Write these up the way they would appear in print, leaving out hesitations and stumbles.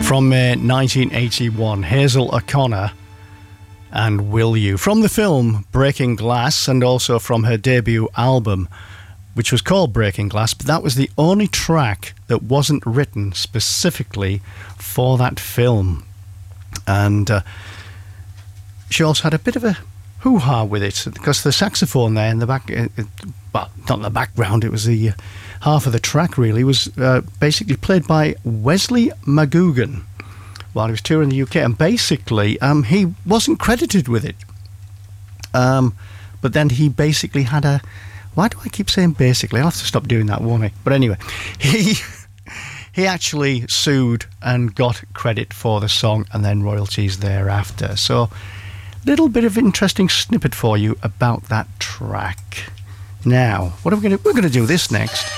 From 1981, Hazel O'Connor and Will You. From the film Breaking Glass, and also from her debut album, which was called Breaking Glass, but that was the only track that wasn't written specifically for that film. And she also had a bit of a hoo-ha with it, because the saxophone there in the back, well, not in the background, it was the half of the track really, was basically played by Wesley McGugan while he was touring the UK, and basically he wasn't credited with it, but then he basically had a, why do I keep saying basically? I'll have to stop doing that, won't I? But anyway, he actually sued and got credit for the song and then royalties thereafter. So little bit of interesting snippet for you about that track. Now, what are we going to? We're going to do this next.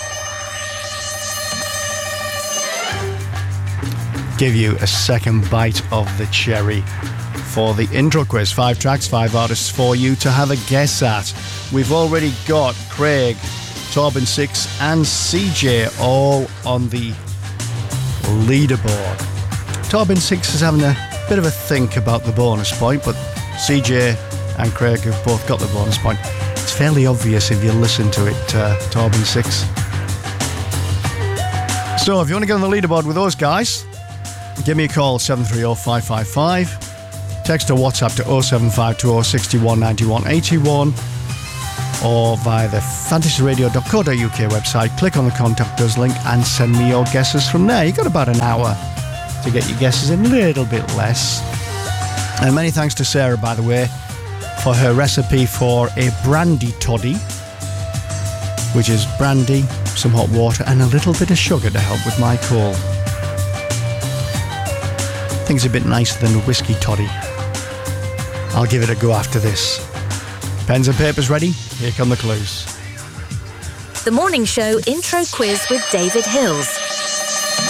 Give you a second bite of the cherry for the intro quiz. 5 tracks, 5 artists for you to have a guess at. We've already got Craig, Torben 6 and CJ all on the leaderboard. Torben 6 is having a bit of a think about the bonus point, but CJ and Craig have both got the bonus point. It's fairly obvious if you listen to it, Torben 6. So if you want to get on the leaderboard with those guys, give me a call, 730-555. Text or WhatsApp to 07520 61 91 81, or via the fantasyradio.co.uk website. Click on the Contact Us link and send me your guesses from there. You've got about an hour to get your guesses in, a little bit less. And many thanks to Sarah, by the way, for her recipe for a brandy toddy, which is brandy, some hot water and a little bit of sugar to help with my cold. I think it's a bit nicer than a whiskey toddy. I'll give it a go after this. Pens and papers ready? Here come the clues. The Morning Show Intro Quiz with David Hills.